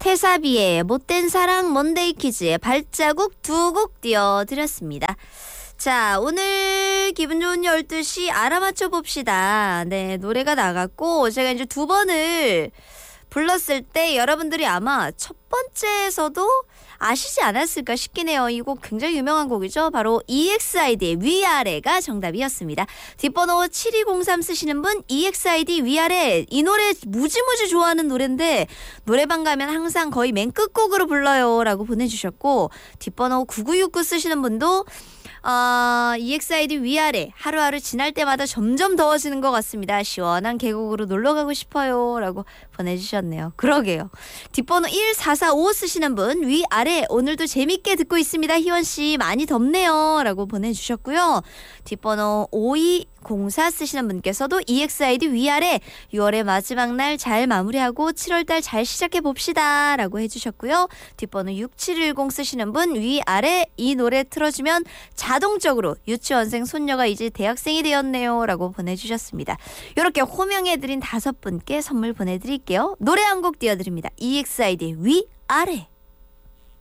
태사비의 못된 사랑 먼데이 퀴즈의 발자국 두 곡 띄워드렸습니다. 자, 오늘 기분 좋은 12시 알아맞혀 봅시다. 네, 노래가 나갔고 제가 이제 두 번을 불렀을 때 여러분들이 아마 첫 번째에서도 아시지 않았을까 싶긴 해요. 이 곡 굉장히 유명한 곡이죠. 바로 EXID의 위아래가 정답이었습니다. 뒷번호 7203 쓰시는 분 EXID 위아래, 이 노래 무지무지 좋아하는 노래인데 노래방 가면 항상 거의 맨 끝곡으로 불러요 라고 보내주셨고, 뒷번호 9969 쓰시는 분도 EXID 위아래, 하루하루 지날 때마다 점점 더워지는 것 같습니다. 시원한 계곡으로 놀러가고 싶어요 라고 보내주셨네요. 그러게요. 뒷번호 1445 쓰시는 분 위아래, 오늘도 재밌게 듣고 있습니다. 희원씨 많이 덥네요 라고 보내주셨고요. 뒷번호 5204 쓰시는 분께서도 EXID 위아래, 6월의 마지막 날 잘 마무리하고 7월달 잘 시작해 봅시다 라고 해주셨고요. 뒷번호 6710 쓰시는 분 위아래, 이 노래 틀어주면 자동적으로 유치원생 손녀가 이제 대학생이 되었네요 라고 보내주셨습니다. 이렇게 호명해드린 5분께 선물 보내드릴게요. 노래 한 곡 띄워드립니다. EXID 위아래.